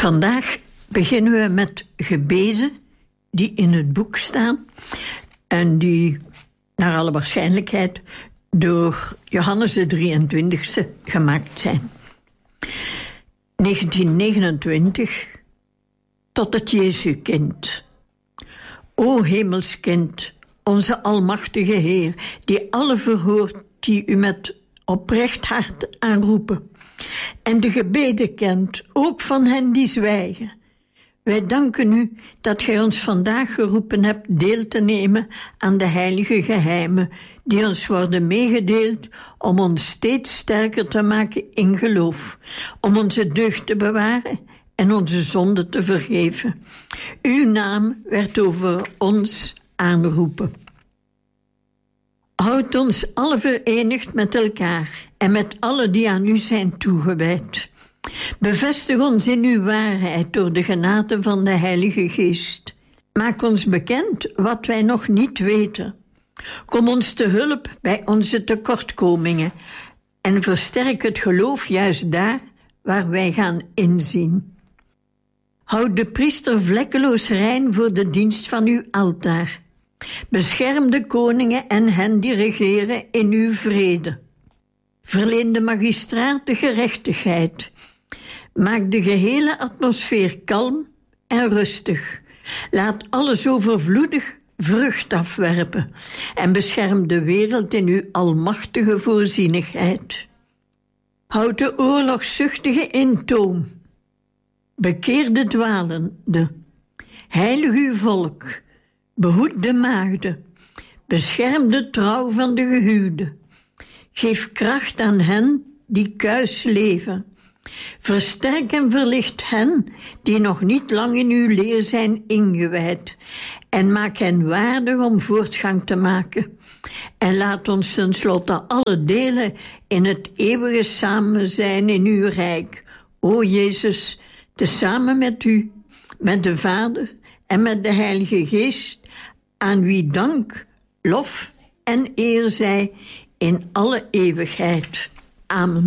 Vandaag beginnen we met gebeden die in het boek staan en die naar alle waarschijnlijkheid door Johannes de 23e gemaakt zijn. 1929, tot het Jezuskind. O hemelskind, onze almachtige Heer, die alle verhoort die u met oprecht hart aanroepen, en de gebeden kent, ook van hen die zwijgen. Wij danken u dat gij ons vandaag geroepen hebt deel te nemen aan de heilige geheimen die ons worden meegedeeld om ons steeds sterker te maken in geloof, om onze deugd te bewaren en onze zonden te vergeven. Uw naam werd over ons aanroepen. Houd ons alle verenigd met elkaar en met alle die aan u zijn toegewijd. Bevestig ons in uw waarheid door de genade van de Heilige Geest. Maak ons bekend wat wij nog niet weten. Kom ons te hulp bij onze tekortkomingen en versterk het geloof juist daar waar wij gaan inzien. Houd de priester vlekkeloos rein voor de dienst van uw altaar. Bescherm de koningen en hen die regeren in uw vrede. Verleen de magistraat de gerechtigheid. Maak de gehele atmosfeer kalm en rustig. Laat alles overvloedig vrucht afwerpen en bescherm de wereld in uw almachtige voorzienigheid. Houd de oorlogszuchtige in toom. Bekeer de dwalende. Heilig uw volk. Behoed de maagden. Bescherm de trouw van de gehuwden. Geef kracht aan hen die kuis leven. Versterk en verlicht hen die nog niet lang in uw leer zijn ingewijd. En maak hen waardig om voortgang te maken. En laat ons tenslotte alle delen in het eeuwige samen zijn in uw rijk. O Jezus, tezamen met u, met de Vader en met de Heilige Geest, aan wie dank, lof en eer zij in alle eeuwigheid. Amen.